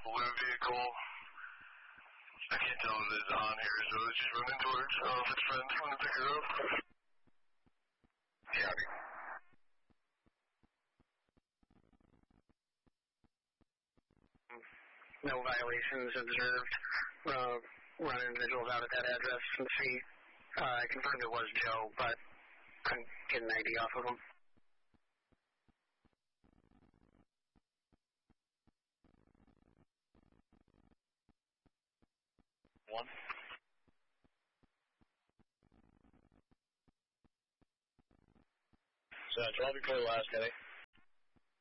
blue vehicle. I can't tell if it's on here, so it's just running towards its friends when to pick her up. Yeah. No violations observed. Run individuals out at that address and see. I confirmed it was Joe, but couldn't get an ID off of him. One. So 12 before the last, Kenny.